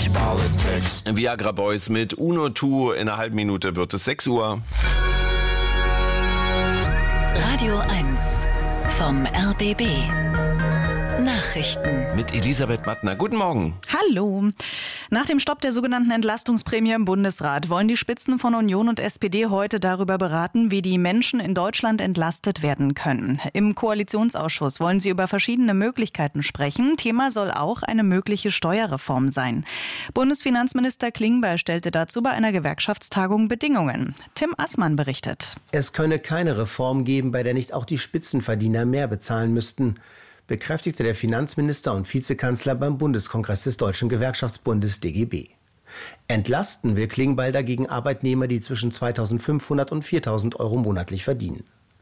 Politics. Viagra Boys mit Uno 2. In einer halben Minute wird es 6 Uhr. Radio 1 vom RBB. Nachrichten. Mit Elisabeth Mattner. Guten Morgen. Hallo. Nach dem Stopp der sogenannten Entlastungsprämie im Bundesrat wollen die Spitzen von Union und SPD heute darüber beraten, wie die Menschen in Deutschland entlastet werden können. Im Koalitionsausschuss wollen sie über verschiedene Möglichkeiten sprechen. Thema soll auch eine mögliche Steuerreform sein. Bundesfinanzminister Klingbeil stellte dazu bei einer Gewerkschaftstagung Bedingungen. Tim Assmann berichtet. Es könne keine Reform geben, bei der nicht auch die Spitzenverdiener mehr bezahlen müssten, bekräftigte der Finanzminister und Vizekanzler beim Bundeskongress des Deutschen Gewerkschaftsbundes DGB. Entlasten will Klingbeil dagegen Arbeitnehmer, die zwischen 2.500 und 4.000 Euro monatlich verdienen.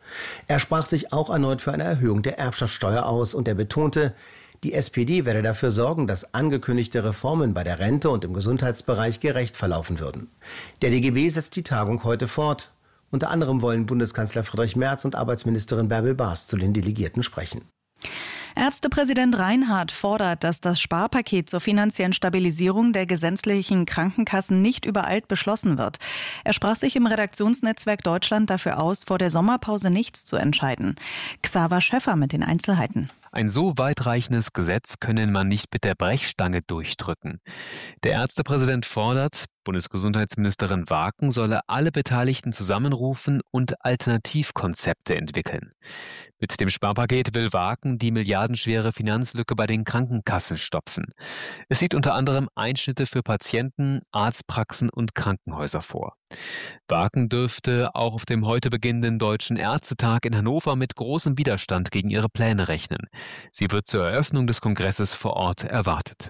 Er sprach sich auch erneut für eine Erhöhung der Erbschaftssteuer aus und er betonte, die SPD werde dafür sorgen, dass angekündigte Reformen bei der Rente und im Gesundheitsbereich gerecht verlaufen würden. Der DGB setzt die Tagung heute fort. Unter anderem wollen Bundeskanzler Friedrich Merz und Arbeitsministerin Bärbel Baas zu den Delegierten sprechen. Ärztepräsident Reinhardt fordert, dass das Sparpaket zur finanziellen Stabilisierung der gesetzlichen Krankenkassen nicht übereilt beschlossen wird. Er sprach sich im Redaktionsnetzwerk Deutschland dafür aus, vor der Sommerpause nichts zu entscheiden. Xaver Schäffer mit den Einzelheiten. Ein so weitreichendes Gesetz könne man nicht mit der Brechstange durchdrücken. Der Ärztepräsident fordert, Bundesgesundheitsministerin Waken solle alle Beteiligten zusammenrufen und Alternativkonzepte entwickeln. Mit dem Sparpaket will Waken die milliardenschwere Finanzlücke bei den Krankenkassen stopfen. Es sieht unter anderem Einschnitte für Patienten, Arztpraxen und Krankenhäuser vor. Waken dürfte auch auf dem heute beginnenden Deutschen Ärztetag in Hannover mit großem Widerstand gegen ihre Pläne rechnen. Sie wird zur Eröffnung des Kongresses vor Ort erwartet.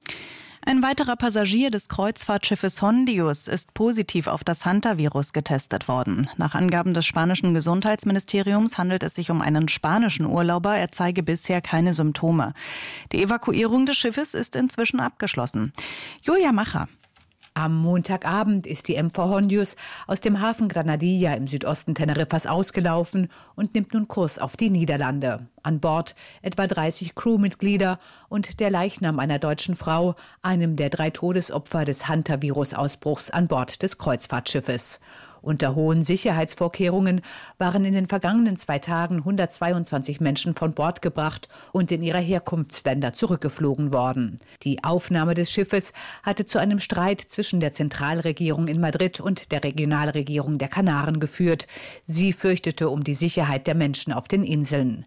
Ein weiterer Passagier des Kreuzfahrtschiffes Hondius ist positiv auf das Hantavirus getestet worden. Nach Angaben des spanischen Gesundheitsministeriums handelt es sich um einen spanischen Urlauber. Er zeige bisher keine Symptome. Die Evakuierung des Schiffes ist inzwischen abgeschlossen. Julia Macher. Am Montagabend ist die MV Hondius aus dem Hafen Granadilla im Südosten Teneriffas ausgelaufen und nimmt nun Kurs auf die Niederlande. An Bord etwa 30 Crewmitglieder und der Leichnam einer deutschen Frau, einem der 3 Todesopfer des Hantavirus-Ausbruchs an Bord des Kreuzfahrtschiffes. Unter hohen Sicherheitsvorkehrungen waren in den vergangenen 2 Tagen 122 Menschen von Bord gebracht und in ihre Herkunftsländer zurückgeflogen worden. Die Aufnahme des Schiffes hatte zu einem Streit zwischen der Zentralregierung in Madrid und der Regionalregierung der Kanaren geführt. Sie fürchtete um die Sicherheit der Menschen auf den Inseln.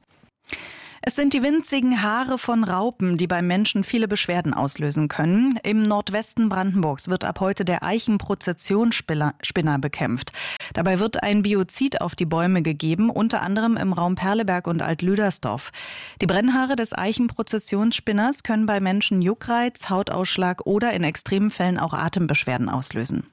Es sind die winzigen Haare von Raupen, die beim Menschen viele Beschwerden auslösen können. Im Nordwesten Brandenburgs wird ab heute der Eichenprozessionsspinner bekämpft. Dabei wird ein Biozid auf die Bäume gegeben, unter anderem im Raum Perleberg und Alt-Lüdersdorf. Die Brennhaare des Eichenprozessionsspinners können bei Menschen Juckreiz, Hautausschlag oder in extremen Fällen auch Atembeschwerden auslösen.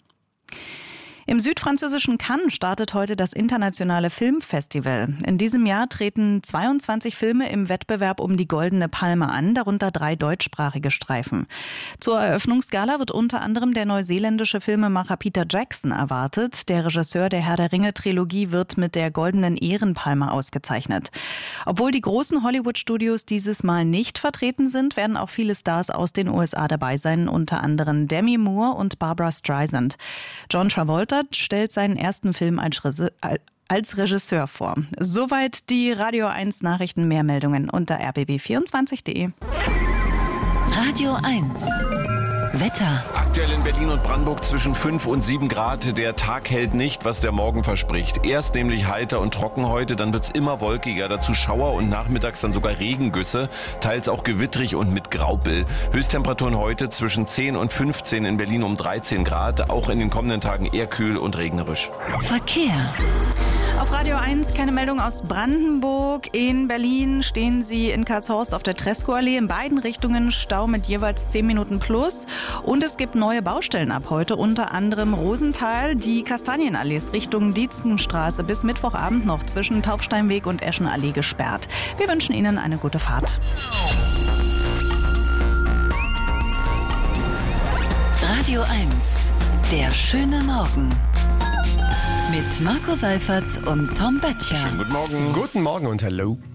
Im südfranzösischen Cannes startet heute das internationale Filmfestival. In diesem Jahr treten 22 Filme im Wettbewerb um die Goldene Palme an, darunter 3 deutschsprachige Streifen. Zur Eröffnungsgala wird unter anderem der neuseeländische Filmemacher Peter Jackson erwartet. Der Regisseur der Herr der Ringe-Trilogie wird mit der Goldenen Ehrenpalme ausgezeichnet. Obwohl die großen Hollywood-Studios dieses Mal nicht vertreten sind, werden auch viele Stars aus den USA dabei sein, unter anderem Demi Moore und Barbra Streisand. John Travolta stellt seinen ersten Film als Regisseur vor. Soweit die Radio 1 Nachrichten. Mehr Meldungen unter rbb24.de. Radio 1 Wetter. Aktuell in Berlin und Brandenburg zwischen 5 und 7 Grad. Der Tag hält nicht, was der Morgen verspricht. Erst nämlich heiter und trocken heute, dann wird's immer wolkiger. Dazu Schauer und nachmittags dann sogar Regengüsse. Teils auch gewittrig und mit Graupel. Höchsttemperaturen heute zwischen 10 und 15, in Berlin um 13 Grad. Auch in den kommenden Tagen eher kühl und regnerisch. Verkehr. Auf Radio 1 keine Meldung aus Brandenburg. In Berlin stehen Sie in Karlshorst auf der Tresco-Allee. In beiden Richtungen Stau mit jeweils 10 Minuten plus. Und es gibt neue Baustellen ab heute, unter anderem Rosenthal. Die Kastanienallee ist Richtung Dietzgenstraße bis Mittwochabend noch zwischen Taufsteinweg und Eschenallee gesperrt. Wir wünschen Ihnen eine gute Fahrt. Radio 1, der schöne Morgen. Mit Marco Seifert und Tom Böttcher. Schönen guten Morgen. Guten Morgen und hallo.